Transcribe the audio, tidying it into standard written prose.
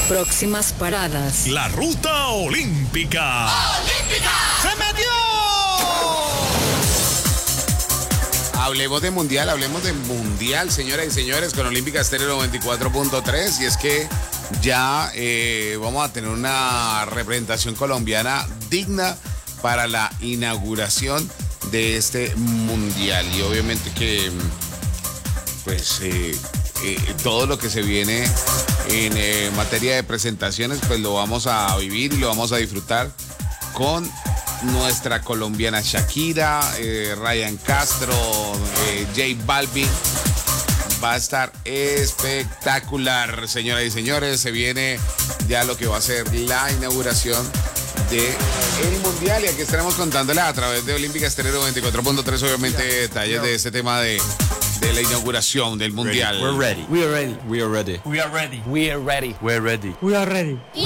Próximas paradas. La ruta olímpica. ¡Olímpica! ¡Se metió! Hablemos de mundial, señoras y señores, con Olímpica Estéreo 94.3. Y es que ya vamos a tener una representación colombiana digna para la inauguración de este mundial. Y obviamente que, pues, todo lo que se viene en materia de presentaciones, pues lo vamos a vivir y lo vamos a disfrutar con nuestra colombiana Shakira, Ryan Castro, J Balvin. Va a estar espectacular, señoras y señores. Se viene ya lo que va a ser la inauguración del mundial, y aquí estaremos contándole a través de Olímpica Estéreo 94.3, obviamente, detalles de este tema de la inauguración del mundial. We're ready. We are ready. We are ready. We are ready. We are ready. We are ready. Y